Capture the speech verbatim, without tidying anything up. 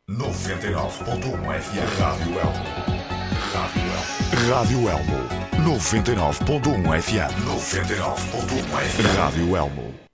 noventa e nove ponto um F M. Rádio Elmo. Rádio Elmo. Rádio Elmo. noventa e nove ponto um F M. noventa e nove ponto um F M. Rádio Elmo.